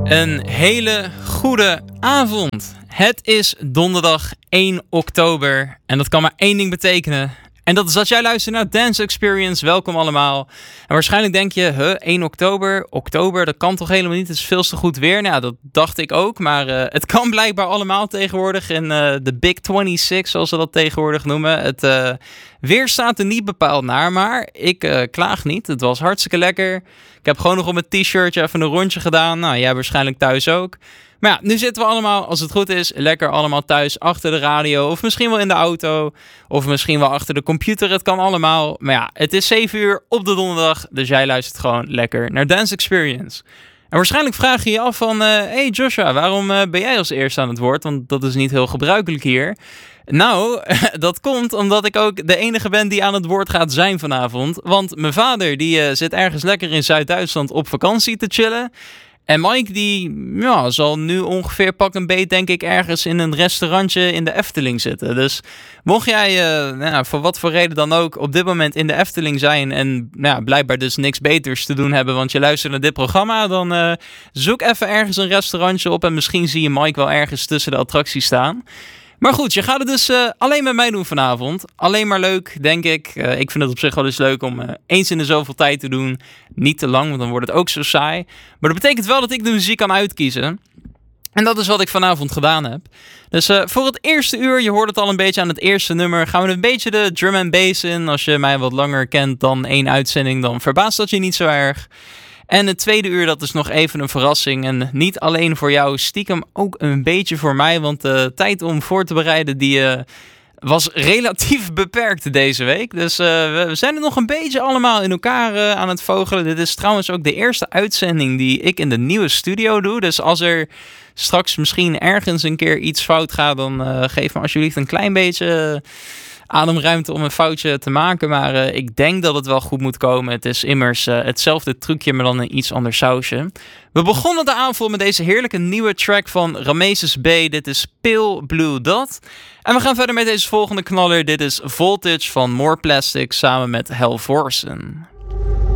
Een hele goede avond. Het is donderdag 1 oktober en dat kan maar één ding betekenen. En dat is dat jij luistert naar Dance Experience. Welkom allemaal. En waarschijnlijk denk je, 1 oktober? Oktober, dat kan toch helemaal niet? Het is veel te goed weer. Nou, dat dacht ik ook. Maar het kan blijkbaar allemaal tegenwoordig in de Big 26, zoals ze dat tegenwoordig noemen. Het weer staat er niet bepaald naar, maar ik klaag niet. Het was hartstikke lekker. Ik heb gewoon nog op mijn t-shirtje even een rondje gedaan. Nou, jij waarschijnlijk thuis ook. Maar ja, nu zitten we allemaal, als het goed is, lekker allemaal thuis achter de radio. Of misschien wel in de auto. Of misschien wel achter de computer. Het kan allemaal. Maar ja, het is 7 uur op de donderdag. Dus jij luistert gewoon lekker naar Dance Experience. En waarschijnlijk vraag je je af van... hey Joshua, waarom ben jij als eerste aan het woord? Want dat is niet heel gebruikelijk hier. Nou, dat komt omdat ik ook de enige ben die aan het woord gaat zijn vanavond. Want mijn vader die zit ergens lekker in Zuid-Duitsland op vakantie te chillen. En Mike die zal nu ongeveer pak een beet denk ik ergens in een restaurantje in de Efteling zitten. Dus mocht jij voor wat voor reden dan ook op dit moment in de Efteling zijn en blijkbaar dus niks beters te doen hebben, want je luistert naar dit programma, dan zoek even ergens een restaurantje op en misschien zie je Mike wel ergens tussen de attracties staan. Maar goed, je gaat het dus alleen met mij doen vanavond. Alleen maar leuk, denk ik. Ik vind het op zich wel eens leuk om eens in de zoveel tijd te doen. Niet te lang, want dan wordt het ook zo saai. Maar dat betekent wel dat ik de muziek kan uitkiezen. En dat is wat ik vanavond gedaan heb. Dus voor het eerste uur, je hoort het al een beetje aan het eerste nummer, gaan we een beetje de drum and bass in. Als je mij wat langer kent dan 1 uitzending, dan verbaast dat je niet zo erg. En het tweede uur, dat is nog even een verrassing. En niet alleen voor jou, stiekem ook een beetje voor mij. Want de tijd om voor te bereiden, die was relatief beperkt deze week. Dus we zijn er nog een beetje allemaal in elkaar aan het vogelen. Dit is trouwens ook de eerste uitzending die ik in de nieuwe studio doe. Dus als er straks misschien ergens een keer iets fout gaat, dan geef me alsjeblieft een klein beetje ademruimte om een foutje te maken. Maar ik denk dat het wel goed moet komen. Het is immers hetzelfde trucje, maar dan een iets ander sausje. We begonnen de avond met deze heerlijke nieuwe track van Rameses B. Dit is Pale Blue Dot. En we gaan verder met deze volgende knaller. Dit is Voltage van More Plastic samen met Helvorsen.